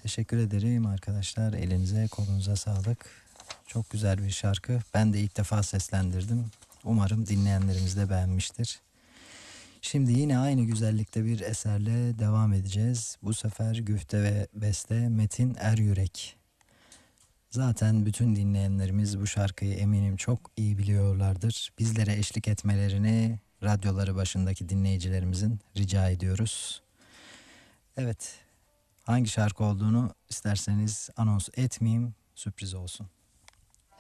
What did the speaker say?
Teşekkür ederim arkadaşlar. Elinize kolunuza sağlık. Çok güzel bir şarkı. Ben de ilk defa seslendirdim. Umarım dinleyenlerimiz de beğenmiştir. Şimdi yine aynı güzellikte bir eserle devam edeceğiz. Bu sefer güfte ve beste Metin Eryürek. Zaten bütün dinleyenlerimiz bu şarkıyı eminim çok iyi biliyorlardır. Bizlere eşlik etmelerini radyoları başındaki dinleyicilerimizin rica ediyoruz. Evet, hangi şarkı olduğunu isterseniz anons etmeyeyim, sürpriz olsun.